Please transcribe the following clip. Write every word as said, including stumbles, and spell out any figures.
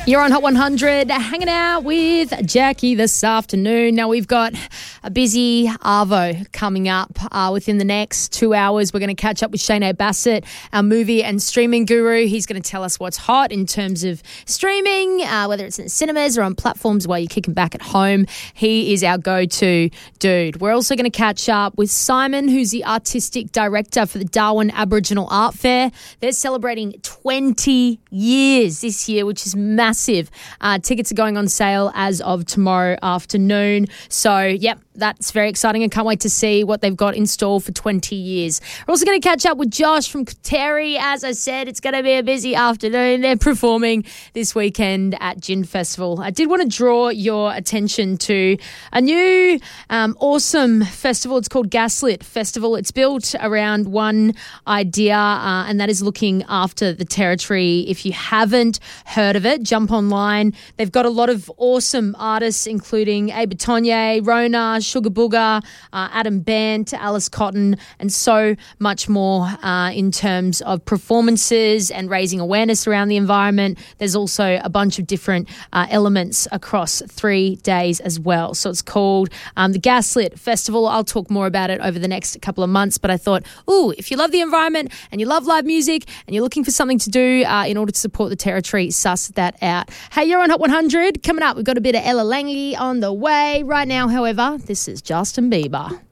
You're on Hot one hundred, hanging out with Jackie this afternoon. Now, we've got a busy Arvo coming up uh, within the next two hours. We're going to catch up with Shane Bassett, our movie and streaming guru. He's going to tell us what's hot in terms of streaming, uh, whether it's in cinemas or on platforms while you're kicking back at home. He is our go-to dude. We're also going to catch up with Simon, who's the artistic director for the Darwin Aboriginal Art Fair. They're celebrating twenty years this year, which is massive. Massive. Uh, tickets are going on sale as of tomorrow afternoon. So, yep, that's very exciting. I can't wait to see what they've got in store for twenty years. We're also going to catch up with Josh from Terry. As I said, it's going to be a busy afternoon. They're performing this weekend at Gin Festival. I did want to draw your attention to a new um, awesome festival. It's called Gaslit Festival. It's built around one idea, uh, and that is looking after the territory. If you haven't heard of it, jump online. They've got a lot of awesome artists, including A. Batonye, Rona, Sugar Booger, uh, Adam Bant, Alice Cotton, and so much more uh, in terms of performances and raising awareness around the environment. There's also a bunch of different uh, elements across three days as well. So it's called um, the Gaslit Festival. I'll talk more about it over the next couple of months, but I thought, ooh, if you love the environment and you love live music and you're looking for something to do uh, in order to support the territory, suss that out. Hey, you're on Hot one hundred. Coming up, we've got a bit of Ella Langley on the way. Right now, however, this is Justin Bieber.